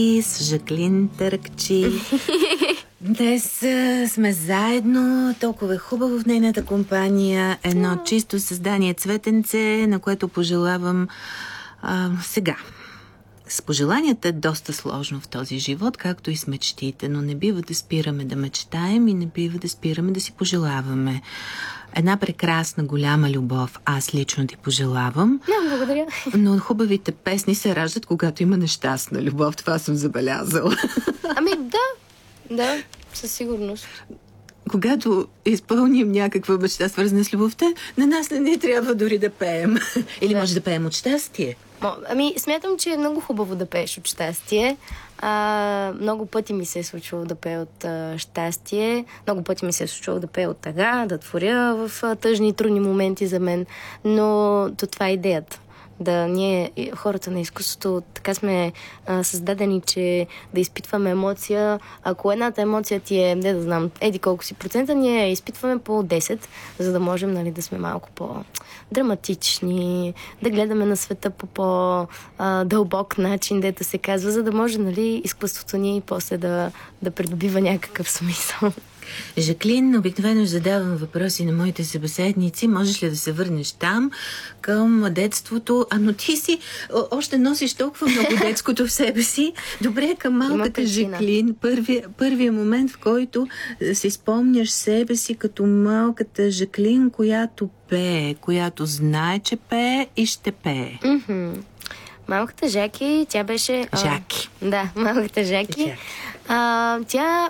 И с Жаклин Таракчи. Днес сме заедно, толкова е хубаво в нейната компания. Едно чисто създание цветенце, на което пожелавам сега. С пожеланията е доста сложно в този живот, както и с мечтите, но не бива да спираме да мечтаем и не бива да спираме да си пожелаваме. Една прекрасна, голяма любов аз лично ти пожелавам. Благодаря. Но хубавите песни се раждат, когато има нещастна любов. Това съм забелязала. Да, със сигурност. Когато изпълним някаква мечта, свързана с любовта, на нас не трябва дори да пеем. Или може да пеем от щастие. Смятам, че е много хубаво да пееш от щастие. Много пъти ми се е случвало да пея от щастие. Много пъти ми се е случвало да пея от тъга, да творя в тъжни и трудни моменти за мен. Но това е идеята. Да, ние, хората на изкуството, така сме създадени, че да изпитваме емоция. Ако едната емоция ти е, не да знам, еди колко си процента, ние я изпитваме по 10, за да можем, да сме малко по-драматични, да гледаме на света по по-дълбок начин, дето се казва, за да може, изкуството ни после да придобива някакъв смисъл. Жаклин, обикновено задавам въпроси на моите събеседници. Можеш ли да се върнеш там, към детството? Но ти си още носиш толкова много детското в себе си. Добре, към малката Жаклин. Първият момент, в който си спомняш себе си като малката Жаклин, която пее, която знае, че пее и ще пее. Малката Жаки, тя беше... Жаки. Да, малката Жаки. Тя...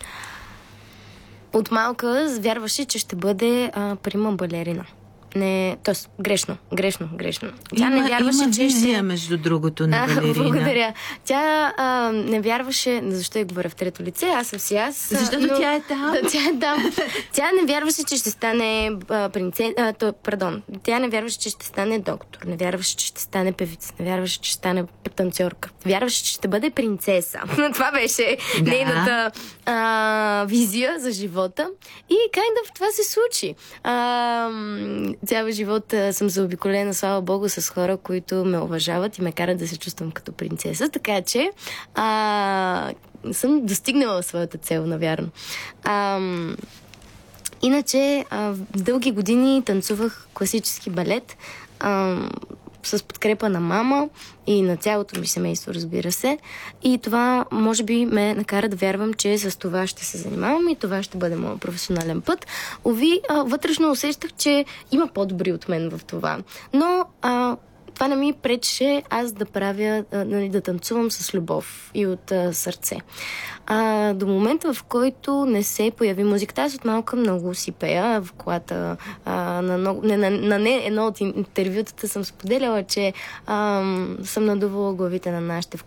От малка вярваше, че ще бъде прима балерина. Тоест, грешно. Тя не вярваше, има че визия, между другото, на балерина. Благодаря. Тя не вярваше... Защо я говоря в трето лице? Аз съм си аз. Защото тя е там. Тя не вярваше, че ще стане Тя не вярваше, че ще стане доктор. Не вярваше, че ще стане певица. Не вярваше, че ще стане танцорка. Вярваше, че ще бъде принцеса. Това беше нейната визия за живота. И това се случи. Цял живот съм заобиколена, слава Богу, с хора, които ме уважават и ме карат да се чувствам като принцеса, така че съм достигнала своята цел, навярно. Иначе, дълги години танцувах класически балет с подкрепа на мама и на цялото ми семейство, разбира се. И това, може би, ме накара да вярвам, че с това ще се занимавам и това ще бъде моят професионален път. Ови, вътрешно усещах, че има по-добри от мен в това. Но това не ми пречеше аз да правя, да танцувам с любов и от сърце. До момента, в който не се появи музиката, аз от малка много си пея в колата. На едно от интервютата съм споделяла, че съм надувала главите на нашите в